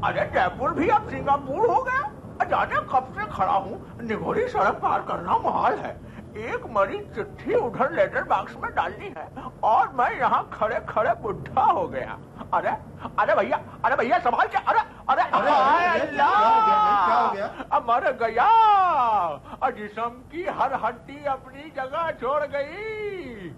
अरे जयपुर भी अब सिंगापुर हो गया। जाने कब से खड़ा हूँ, निगोरी सड़क पार करना मुहाल है। एक मरी चिट्ठी उधर लेटर बॉक्स में डालनी है और मैं यहाँ खड़े खड़े बुढ़ा हो गया। अरे अरे भैया संभाल के। अरे अरे अल्लाह, मर गया। जिस्म की हर हड्डी अपनी जगह छोड़ गई।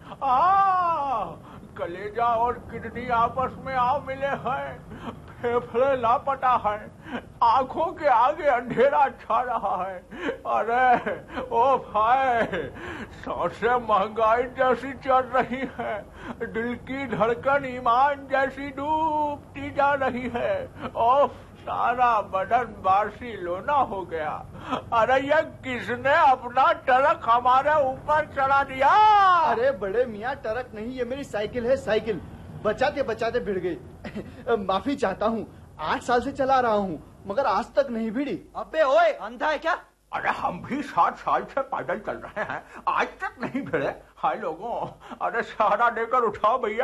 कलेजा और किडनी आपस में आ मिले हैं, फेफड़े लापता है, आंखों के आगे अंधेरा छा रहा है। अरे ओ भाई, सबसे महंगाई जैसी चल रही है, दिल की धड़कन ईमान जैसी डूबती जा रही है। ओफ, सारा बदन बासी लोना हो गया। अरे ये किसने अपना ट्रक हमारे ऊपर चढ़ा दिया? अरे बड़े मियाँ, ट्रक नहीं, ये मेरी साइकिल है, साइकिल। बचाते बचाते भिड़ गई। माफी चाहता हूँ, 8 साल से चला रहा हूँ मगर आज तक नहीं भिड़ी। अबे ओए, अंधा है क्या? अरे हम भी 7 साल से पैदल चल रहे हैं, आज तक नहीं भिड़े। हाय लोगों, अरे सहारा देकर उठाओ भैया।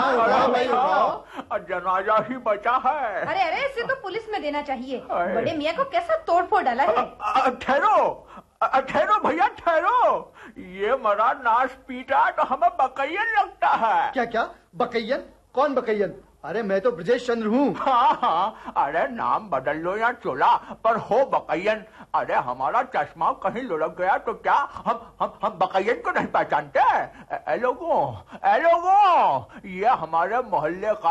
उठाओ। जनाजा ही बचा है। अरे अरे, इसे तो पुलिस में देना चाहिए। बड़े मियाँ को कैसा तोड़फोड़ डाला है। ठहरो भैया, ठहरो। ये मरा नाश पीटा तो हमें बकैयन लगता है। क्या बकैयन? कौन बकैयन? अरे मैं तो ब्रजेश चंद्र हूँ। हाँ, अरे नाम बदल लो या चोला, पर हो बकैयन। अरे हमारा चश्मा कहीं लुढ़क गया तो क्या हम बकैयन को नहीं पहचानते? ए लोगों, ये हमारे मोहल्ले का